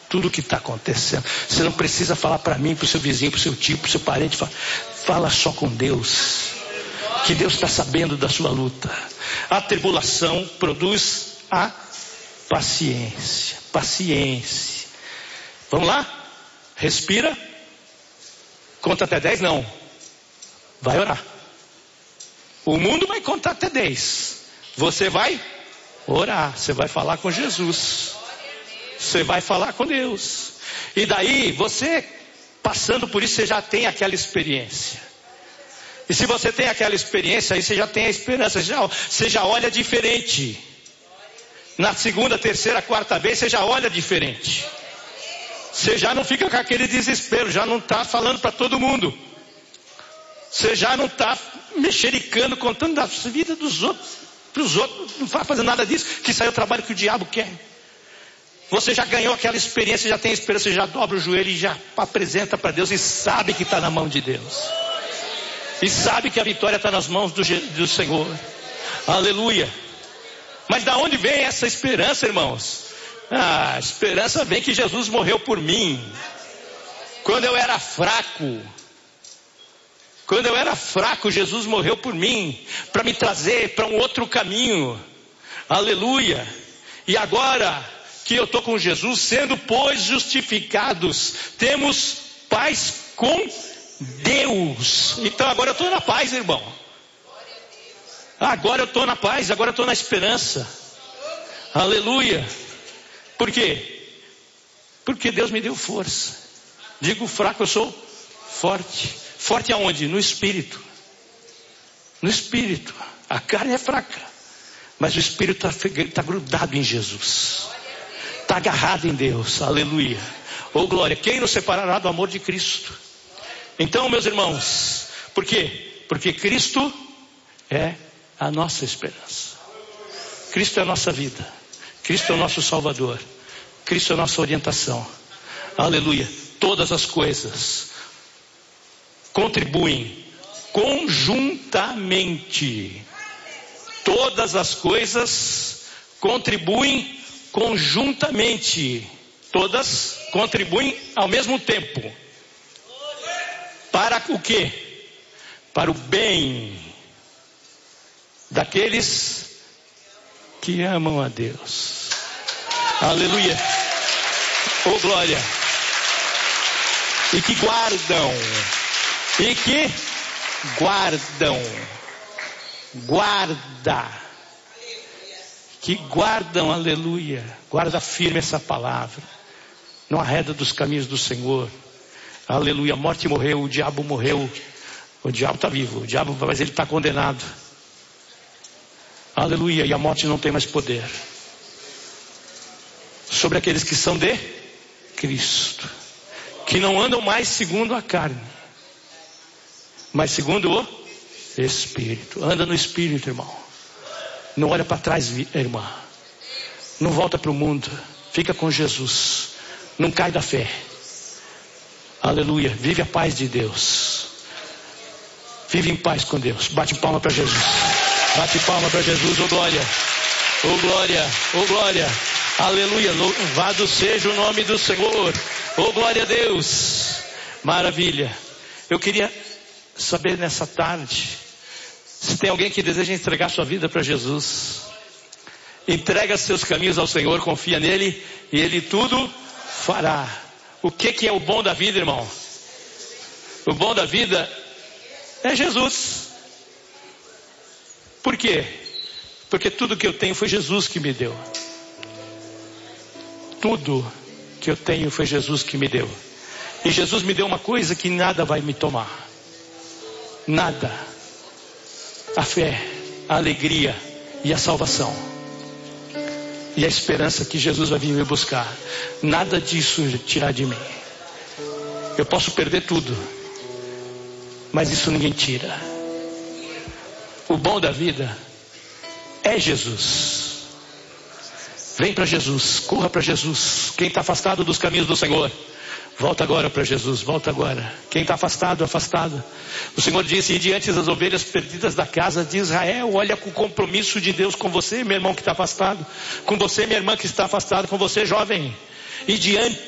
tudo o que está acontecendo. Você não precisa falar para mim, para o seu vizinho, para o seu tio, para o seu parente. Fala só com Deus, que Deus está sabendo da sua luta. A tribulação produz a paciência. Paciência. Vamos lá? Respira. Conta até 10, não. Vai orar. O mundo vai contar até 10. Você vai orar. Você vai falar com Jesus. Você vai falar com Deus. E daí, você passando por isso, você já tem aquela experiência. E se você tem aquela experiência, aí você já tem a esperança. Você já olha diferente. Na segunda, terceira, quarta vez, você já olha diferente. Você já não fica com aquele desespero. Já não está falando para todo mundo. Você já não está mexericando, contando da vida dos outros. Para os outros, não vai fazer nada disso. Que isso aí é o trabalho que o diabo quer. Você já ganhou aquela experiência, já tem esperança, você já dobra o joelho e já apresenta para Deus e sabe que está na mão de Deus. E sabe que a vitória está nas mãos do Senhor. Aleluia. Mas da onde vem essa esperança, irmãos? A esperança vem que Jesus morreu por mim. Quando eu era fraco. Jesus morreu por mim. Para me trazer para um outro caminho. Aleluia. E agora que eu estou com Jesus, sendo pois justificados, temos paz com Deus. Então agora eu estou na paz, irmão. Agora eu estou na paz, agora eu estou na esperança. Aleluia. Por quê? Porque Deus me deu força. Digo fraco, eu sou forte. Forte aonde? No Espírito. No Espírito. A carne é fraca, mas o Espírito está grudado em Jesus. Está agarrado em Deus, aleluia. Oh glória, quem nos separará do amor de Cristo? Então, meus irmãos, por quê? Porque Cristo é a nossa esperança. Cristo é a nossa vida. Cristo é o nosso Salvador. Cristo é a nossa orientação. Aleluia. Todas as coisas contribuem conjuntamente. Todas as coisas contribuem conjuntamente. Todas contribuem ao mesmo tempo. Para o quê? Para o bem daqueles que amam a Deus. Aleluia. Oh glória. E que guardam. Que guardam, aleluia. Guarda firme essa palavra. Não arreda dos caminhos do Senhor. Aleluia. A morte morreu, o diabo morreu. O diabo está vivo, o diabo, mas ele está condenado. Aleluia. E a morte não tem mais poder sobre aqueles que são de Cristo, que não andam mais segundo a carne, mas segundo o Espírito. Anda no Espírito, irmão. Não olha para trás, irmã. Não volta para o mundo. Fica com Jesus. Não cai da fé. Aleluia. Vive a paz de Deus. Vive em paz com Deus. Bate palma para Jesus. Bate palma para Jesus. Oh glória. Oh glória. Oh glória. Aleluia. Louvado seja o nome do Senhor. Oh glória a Deus. Maravilha. Eu queria saber nessa tarde, se tem alguém que deseja entregar sua vida para Jesus. Entrega seus caminhos ao Senhor, confia nele e ele tudo fará. O que é o bom da vida, irmão? O bom da vida é Jesus. Por quê? Porque tudo que eu tenho foi Jesus que me deu. Tudo que eu tenho foi Jesus que me deu. E Jesus me deu uma coisa que nada vai me tomar. Nada. A fé, a alegria e a salvação. E a esperança que Jesus vai vir me buscar. Nada disso tirar de mim. Eu posso perder tudo, mas isso ninguém tira. O bom da vida é Jesus. Vem para Jesus, corra para Jesus. Quem está afastado dos caminhos do Senhor, volta agora para Jesus, volta agora. Quem está afastado, afastado. O Senhor disse: e diante das ovelhas perdidas da casa de Israel. Olha com o compromisso de Deus com você, meu irmão que está afastado. Com você, minha irmã que está afastada. Com você, jovem. E diante